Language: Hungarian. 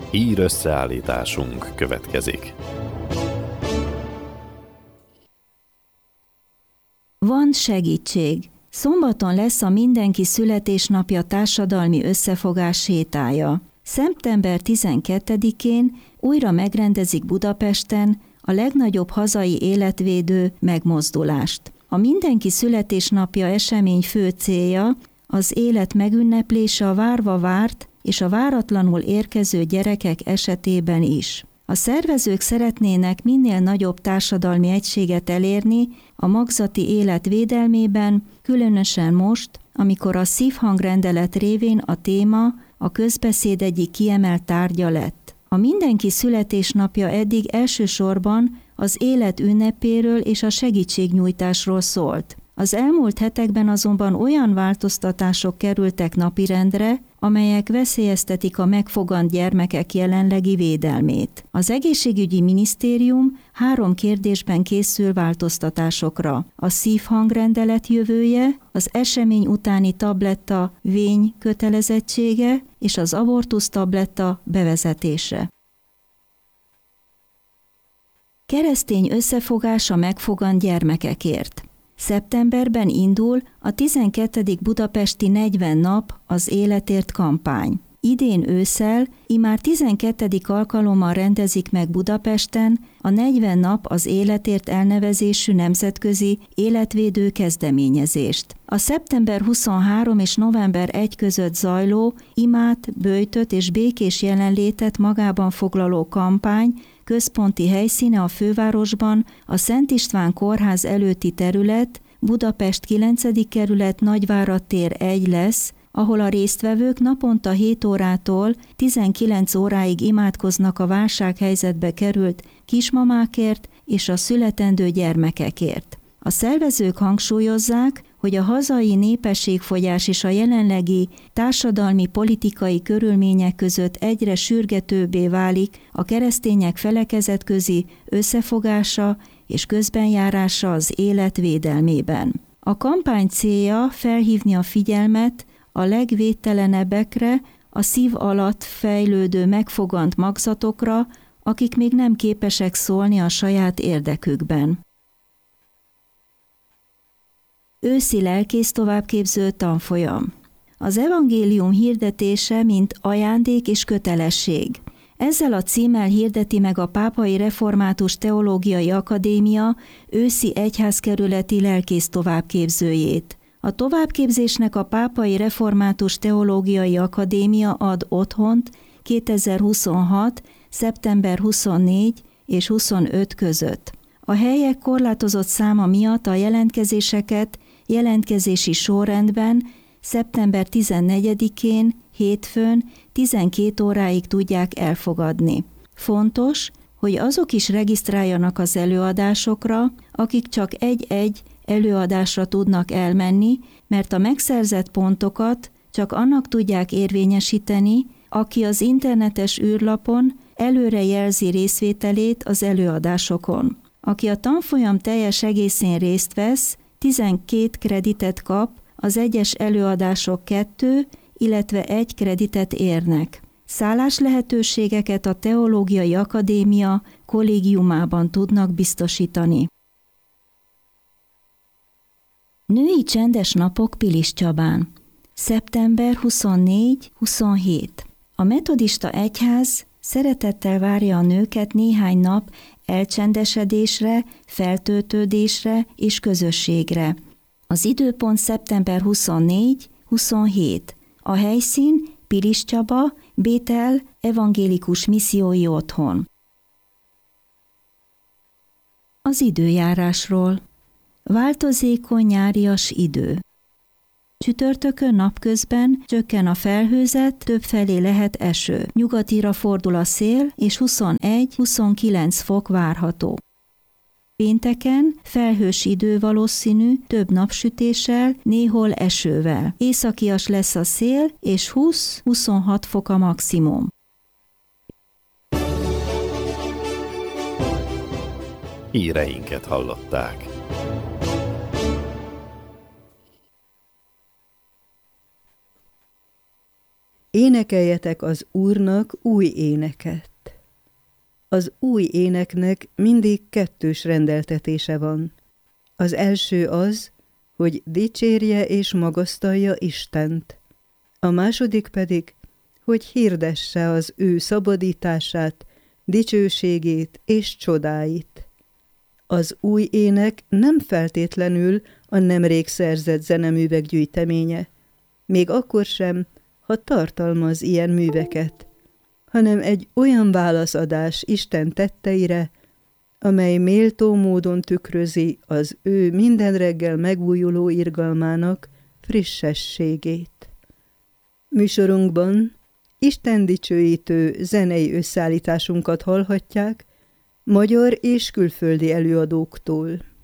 Hír összeállításunk következik. Van segítség. Szombaton lesz a Mindenki születésnapja társadalmi összefogás sétája. Szeptember 12-én újra megrendezik Budapesten a legnagyobb hazai életvédő megmozdulást. A Mindenki születésnapja esemény fő célja az élet megünneplése a várva várt és a váratlanul érkező gyerekek esetében is. A szervezők szeretnének minél nagyobb társadalmi egységet elérni a magzati élet védelmében, különösen most, amikor a szívhangrendelet révén a téma a közbeszéd egyik kiemelt tárgya lett. A Mindenki születésnapja eddig elsősorban az élet ünnepéről és a segítségnyújtásról szólt. Az elmúlt hetekben azonban olyan változtatások kerültek napirendre, amelyek veszélyeztetik a megfogant gyermekek jelenlegi védelmét. Az egészségügyi minisztérium 3 kérdésben készül változtatásokra: a szívhangrendelet jövője, az esemény utáni tabletta vény kötelezettsége és az abortusz tabletta bevezetése. Keresztény összefogás a megfogant gyermekekért. Szeptemberben indul a 12. budapesti 40 nap az életért kampány. Idén ősszel immár 12. alkalommal rendezik meg Budapesten a 40 nap az életért elnevezésű nemzetközi életvédő kezdeményezést. A szeptember 23 és november 1 között zajló imát, böjtöt és békés jelenlétet magában foglaló kampány központi helyszíne a fővárosban a Szent István kórház előtti terület, Budapest 9. kerület, Nagyvárad tér 1 lesz, ahol a résztvevők naponta 7 órától 19 óráig imádkoznak a válsághelyzetbe került kismamákért és a születendő gyermekekért. A szervezők hangsúlyozzák, hogy a hazai népességfogyás és a jelenlegi társadalmi-politikai körülmények között egyre sürgetőbbé válik a keresztények felekezetközi összefogása és közbenjárása az élet védelmében. A kampány célja felhívni a figyelmet a legvédtelenebbekre, a szív alatt fejlődő megfogant magzatokra, akik még nem képesek szólni a saját érdekükben. Őszi lelkész továbbképző tanfolyam. Az evangélium hirdetése, mint ajándék és kötelesség. Ezzel a címmel hirdeti meg a Pápai Református Teológiai Akadémia őszi egyházkerületi lelkész továbbképzőjét. A továbbképzésnek a Pápai Református Teológiai Akadémia ad otthont 2026. szeptember 24 és 25 között. A helyek korlátozott száma miatt a jelentkezéseket jelentkezési sorrendben szeptember 14-én, hétfőn 12 óráig tudják elfogadni. Fontos, hogy azok is regisztráljanak az előadásokra, akik csak egy-egy előadásra tudnak elmenni, mert a megszerzett pontokat csak annak tudják érvényesíteni, aki az internetes űrlapon előre jelzi részvételét az előadásokon. Aki a tanfolyam teljes egészén részt vesz, 12 kreditet kap, az egyes előadások 2, illetve 1 kreditet érnek. Szállás lehetőségeket a Teológiai Akadémia kollégiumában tudnak biztosítani. Női csendes napok Piliscsabán. Szeptember 24-27. A metodista egyház szeretettel várja a nőket néhány nap elcsendesedésre, feltöltődésre és közösségre. Az időpont szeptember 24-27. A helyszín Piliscsaba, Bétel evangélikus missziói otthon. Az időjárásról. Változékony nyárias idő. Csütörtökön napközben csökken a felhőzet, többfelé lehet eső. Nyugatira fordul a szél, és 21-29 fok várható. Pénteken felhős idő valószínű, több napsütéssel, néhol esővel. Északias lesz a szél, és 20-26 fok a maximum. Híreinket hallották. Énekeljetek az Úrnak új éneket. Az új éneknek mindig kettős rendeltetése van. Az első az, hogy dicsérje és magasztalja Istent. A második pedig, hogy hirdesse az ő szabadítását, dicsőségét és csodáit. Az új ének nem feltétlenül a nemrég szerzett zeneművek gyűjteménye, még akkor sem, ha tartalmaz ilyen műveket, hanem egy olyan válaszadás Isten tetteire, amely méltó módon tükrözi az ő minden reggel megújuló irgalmának frissességét. Műsorunkban Isten dicsőítő zenei összeállításunkat hallhatják magyar és külföldi előadóktól.